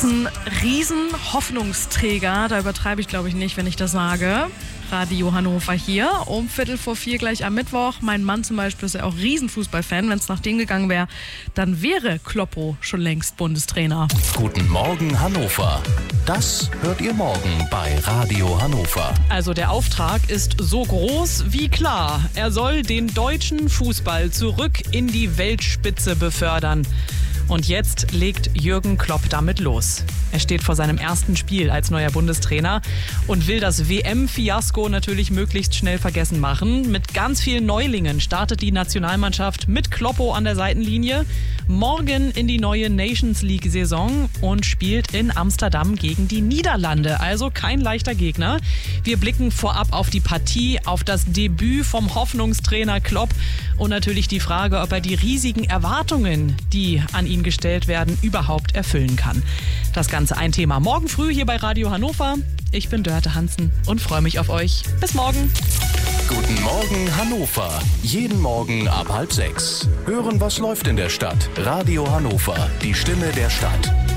ist ein riesen Hoffnungsträger, da übertreibe ich glaube ich nicht, wenn ich das sage. Radio Hannover hier, um 3:45 gleich am Mittwoch. Mein Mann zum Beispiel ist ja auch Riesenfußballfan. Wenn es nach dem gegangen wäre, dann wäre Kloppo schon längst Bundestrainer. Guten Morgen Hannover. Das hört ihr morgen bei Radio Hannover. Also der Auftrag ist so groß wie klar. Er soll den deutschen Fußball zurück in die Weltspitze befördern. Und jetzt legt Jürgen Klopp damit los. Er steht vor seinem ersten Spiel als neuer Bundestrainer und will das WM-Fiasko natürlich möglichst schnell vergessen machen. Mit ganz vielen Neulingen startet die Nationalmannschaft mit Kloppo an der Seitenlinie morgen in die neue Nations League-Saison und spielt in Amsterdam gegen die Niederlande. Also kein leichter Gegner. Wir blicken vorab auf die Partie, auf das Debüt vom Hoffnungstrainer Klopp und natürlich die Frage, ob er die riesigen Erwartungen, die an ihn gestellt werden, überhaupt erfüllen kann. Das Ganze ein Thema morgen früh hier bei Radio Hannover. Ich bin Dörte Hansen und freue mich auf euch. Bis morgen. Guten Morgen Hannover. Jeden Morgen ab 5:30. Hören, was läuft in der Stadt. Radio Hannover, die Stimme der Stadt.